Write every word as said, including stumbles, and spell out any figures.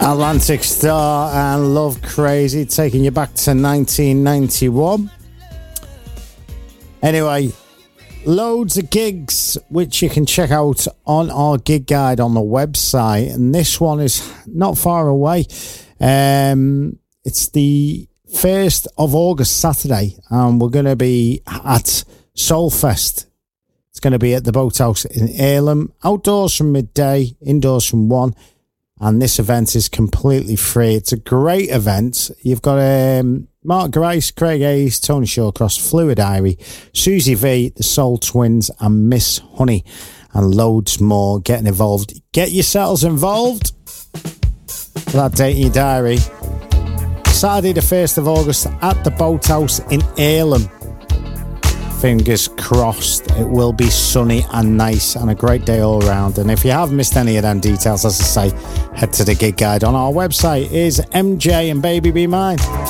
Atlantic Star and Love Crazy, taking you back to nineteen ninety-one. Anyway, loads of gigs which you can check out on our gig guide on the website, and this one is not far away. Um, it's the first of August, Saturday, and we're going to be at Soulfest. It's going to be at the Boathouse in Earlham. Outdoors from midday, indoors from one. And this event is completely free. It's a great event. You've got um, Mark Grice, Craig Hayes, Tony Shawcross, Fluid Irie, Susie V, the Soul Twins, and Miss Honey, and loads more. Getting involved. Get yourselves involved. For that date in your diary. Saturday the first of August at the Boathouse in Earlham. Fingers crossed it will be sunny and nice and a great day all around. And if you have missed any of them details, as I say, head to the gig guide on our website. Is M J and Baby Be Mine.